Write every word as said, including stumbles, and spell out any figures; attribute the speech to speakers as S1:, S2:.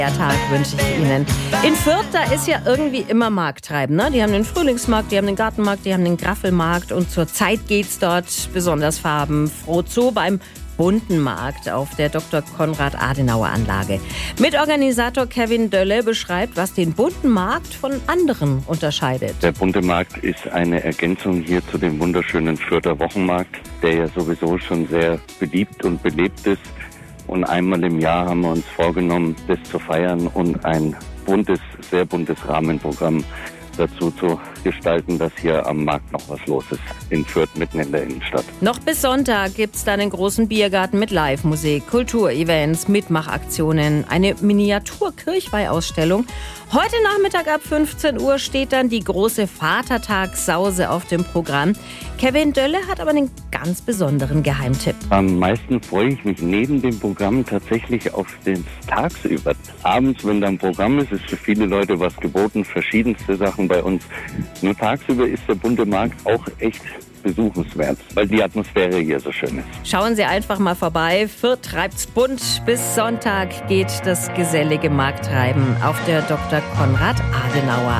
S1: Tag wünsche ich Ihnen. In Fürth, da ist ja irgendwie immer Markttreiben. Ne? Die haben den Frühlingsmarkt, die haben den Gartenmarkt, die haben den Graffelmarkt und zur Zeit geht's dort besonders farbenfroh zu beim bunten Markt auf der Doktor Konrad-Adenauer-Anlage. Mitorganisator Kevin Dölle beschreibt, was den bunten Markt von anderen unterscheidet.
S2: Der bunte Markt ist eine Ergänzung hier zu dem wunderschönen Fürther Wochenmarkt, der ja sowieso schon sehr beliebt und belebt ist. Und einmal im Jahr haben wir uns vorgenommen, das zu feiern und ein buntes, sehr buntes Rahmenprogramm dazu zu gestalten, dass hier am Markt noch was los ist in Fürth, mitten in der Innenstadt.
S1: Noch bis Sonntag gibt es dann einen großen Biergarten mit Live-Musik, Kulturevents, Mitmachaktionen, eine Miniatur-Kirchweihausstellung. Heute Nachmittag ab fünfzehn Uhr steht dann die große Vatertagssause auf dem Programm. Kevin Dölle hat aber einen ganz besonderen Geheimtipp.
S2: Am meisten freue ich mich neben dem Programm tatsächlich auf den tagsüber. Abends, wenn da ein Programm ist, ist für viele Leute was geboten, verschiedenste Sachen bei uns. Nur tagsüber ist der bunte Markt auch echt besuchenswert, weil die Atmosphäre hier so schön ist.
S1: Schauen Sie einfach mal vorbei. Fürth treibt's bunt. Bis Sonntag geht das gesellige Markttreiben auf der Doktor Konrad-Adenauer